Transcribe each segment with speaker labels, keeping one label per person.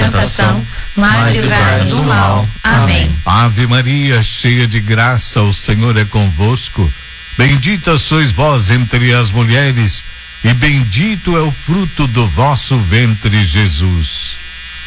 Speaker 1: tentação, mas livrai-nos do mal. Amém.
Speaker 2: Ave Maria, cheia de graça, o Senhor é convosco. Bendita sois vós entre as mulheres, e bendito é o fruto do vosso ventre, Jesus.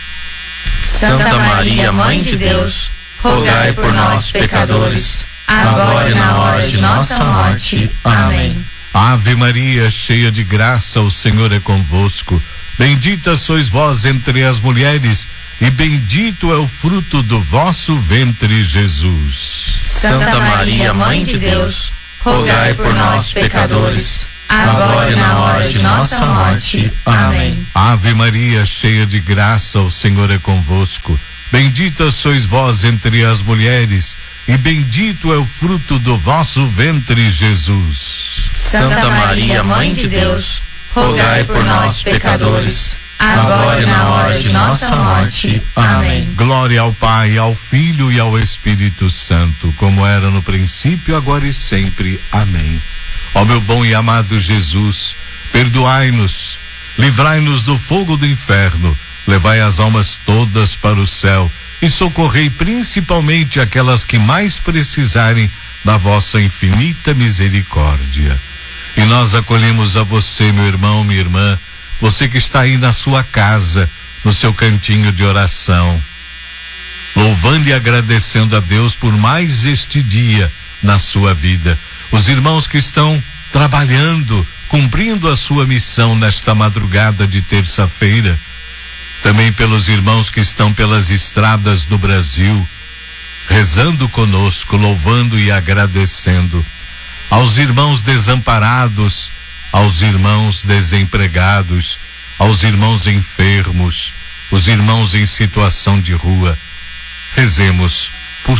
Speaker 1: Santa Maria, Mãe de Deus, rogai por nós, pecadores, agora e na hora de nossa morte. Amém.
Speaker 2: Ave Maria, cheia de graça, o Senhor é convosco. Bendita sois vós entre as mulheres, e bendito é o fruto do vosso ventre, Jesus.
Speaker 1: Santa Maria, Mãe de Deus, rogai por nós, pecadores, agora e na hora de nossa morte. Amém.
Speaker 2: Ave Maria, cheia de graça, o Senhor é convosco. Bendita sois vós entre as mulheres, e bendito é o fruto do vosso ventre, Jesus.
Speaker 1: Santa Maria, Mãe de Deus, rogai por nós, pecadores, agora e na hora de nossa morte. Amém.
Speaker 2: Glória ao Pai, ao Filho e ao Espírito Santo, como era no princípio, agora e sempre. Amém. Ó meu bom e amado Jesus, perdoai-nos, livrai-nos do fogo do inferno, levai as almas todas para o céu e socorrei principalmente aquelas que mais precisarem da vossa infinita misericórdia. E nós acolhemos a você, meu irmão, minha irmã, você que está aí na sua casa, no seu cantinho de oração, louvando e agradecendo a Deus por mais este dia na sua vida. Os irmãos que estão trabalhando, cumprindo a sua missão nesta madrugada de terça-feira, também pelos irmãos que estão pelas estradas do Brasil, rezando conosco, louvando e agradecendo, aos irmãos desamparados, aos irmãos desempregados, aos irmãos enfermos, os irmãos em situação de rua. Rezemos por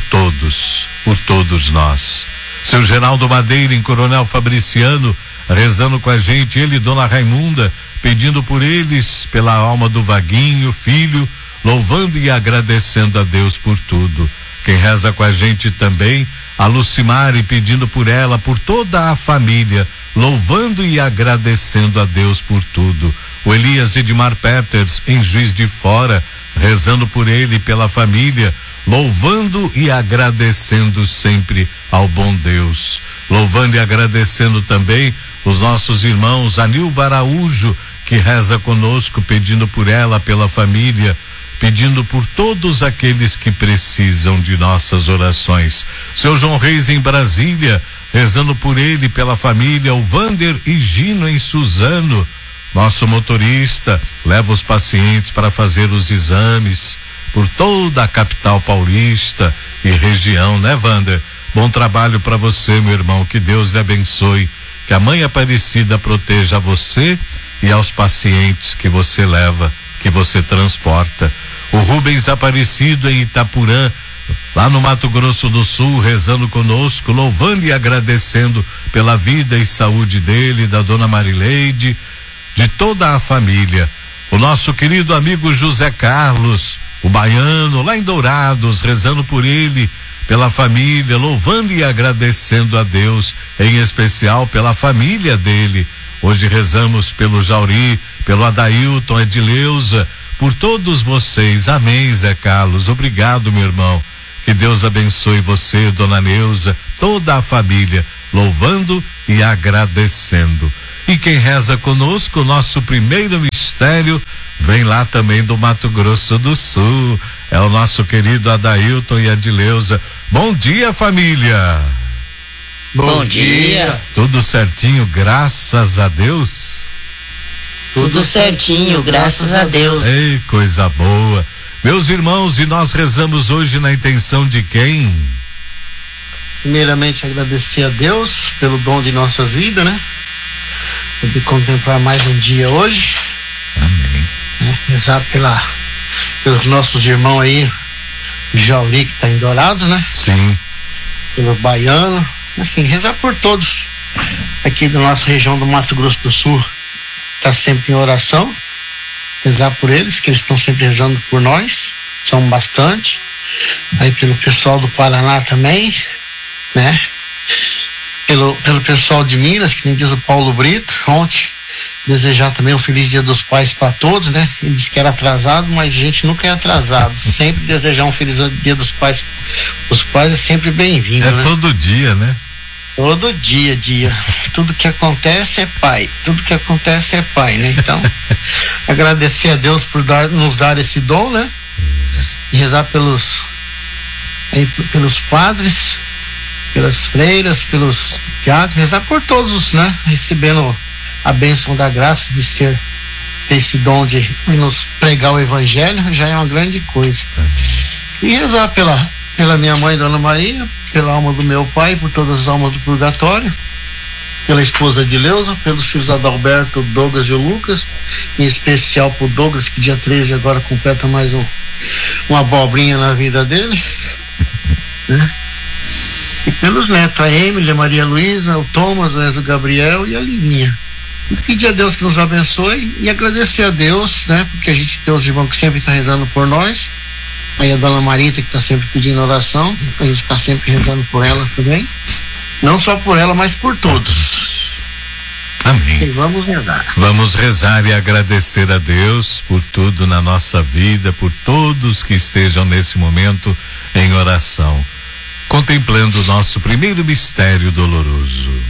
Speaker 2: todos nós. Seu Geraldo Madeira, em Coronel Fabriciano, rezando com a gente, ele e Dona Raimunda, pedindo por eles, pela alma do Vaguinho, filho, louvando e agradecendo a Deus por tudo. Quem reza com a gente também, a Lucimare, pedindo por ela, por toda a família, louvando e agradecendo a Deus por tudo. O Elias Edmar Peters, em Juiz de Fora, rezando por ele e pela família, louvando e agradecendo sempre ao bom Deus. Louvando e agradecendo também os nossos irmãos, a Nilva Araújo, que reza conosco, pedindo por ela, pela família, pedindo por todos aqueles que precisam de nossas orações. Seu João Reis, em Brasília, rezando por ele, pela família. O Vander e Gino, em Suzano, nosso motorista, leva os pacientes para fazer os exames por toda a capital paulista e região, né, Vander? Bom trabalho para você, meu irmão, que Deus lhe abençoe, que a Mãe Aparecida proteja a você e aos pacientes que você leva, que você transporta. O Rubens Aparecido, em Itapurã, lá no Mato Grosso do Sul, rezando conosco, louvando e agradecendo pela vida e saúde dele, da Dona Marileide, de toda a família. O nosso querido amigo José Carlos, o baiano, lá em Dourados, rezando por ele, pela família, louvando e agradecendo a Deus, em especial pela família dele. Hoje rezamos pelo Jauri, pelo Adailton, Edileuza, por todos vocês. Amém, Zé Carlos. Obrigado, meu irmão. Que Deus abençoe você, Dona Neuza, toda a família, louvando e agradecendo. E quem reza conosco, o nosso primeiro mistério, vem lá também do Mato Grosso do Sul. É o nosso querido Adailton e Edileuza. Bom dia, família.
Speaker 3: Bom dia.
Speaker 2: Tudo certinho, graças a Deus?
Speaker 3: Tudo certinho, graças a Deus.
Speaker 2: Ei, coisa boa. Meus irmãos, e nós rezamos hoje na intenção de quem?
Speaker 4: Primeiramente, agradecer a Deus pelo dom de nossas vidas, né? Poder contemplar mais um dia hoje.
Speaker 2: Amém.
Speaker 4: Rezar pelos nossos irmãos aí, o Jauri, que está em Dourados, né?
Speaker 2: Sim.
Speaker 4: Pelo baiano, assim, rezar por todos aqui da nossa região do Mato Grosso do Sul, tá sempre em oração, rezar por eles, que eles estão sempre rezando por nós, são bastante. Aí pelo pessoal do Paraná também, né? Pelo pessoal de Minas, que nem diz o Paulo Brito, ontem Desejar também um feliz Dia dos Pais para todos, né? Ele disse que era atrasado, mas a gente nunca é atrasado. Sempre desejar um feliz Dia dos Pais. Os pais é sempre bem-vindo, né?
Speaker 2: Todo dia, né?
Speaker 4: Todo dia. Tudo que acontece é pai. Tudo que acontece é pai, né? Então, agradecer a Deus por nos dar esse dom, né? E rezar pelos padres, pelas freiras, pelos diáconos, rezar por todos, né? Recebendo a bênção da graça de ter esse dom de nos pregar o evangelho, já é uma grande coisa. E rezar pela minha mãe, Dona Maria, pela alma do meu pai, por todas as almas do purgatório, pela esposa de Leusa, pelos filhos Adalberto, Douglas e o Lucas, em especial por Douglas, que dia 13 agora completa mais uma abobrinha na vida dele, né? E pelos netos, a Emília, a Maria Luísa, o Thomas, o Enzo Gabriel e a Livinha. E pedir a Deus que nos abençoe e agradecer a Deus, né? Porque a gente tem os irmãos que sempre estão rezando por nós. Aí a Dona Marita, que está sempre pedindo oração, a gente está sempre rezando por ela também. Não só por ela, mas por todos.
Speaker 2: Amém.
Speaker 4: E vamos rezar.
Speaker 2: Vamos rezar e agradecer a Deus por tudo na nossa vida, por todos que estejam nesse momento em oração, contemplando o nosso primeiro mistério doloroso.